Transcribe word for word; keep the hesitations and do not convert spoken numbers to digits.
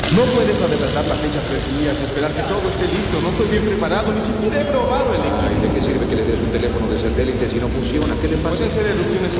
No puedes adelantar la fecha tres días y esperar que todo esté listo. No estoy bien preparado, ni siquiera he probado el equipo. Ay, ¿de qué sirve que le des un teléfono de satélite si no funciona? ¿Qué le pasa? Pueden ser erupciones